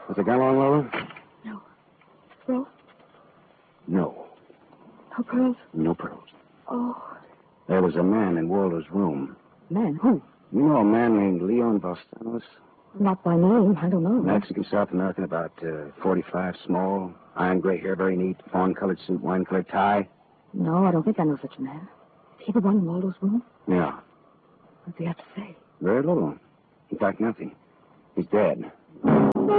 Was the gun on, Lola? No. Pearls? No. No pearls? No pearls. Oh. There was a man in Walter's room. Man? Who? You know a man named Leon Valstanos? Not by name. I don't know. Mexican, South American, about 45, small, iron gray hair, very neat, fawn-colored suit, wine-colored tie. No, I don't think I know such a man. Is he the one in Waldo's room? Yeah. What does he have to say? Very little. In fact, nothing. He's dead.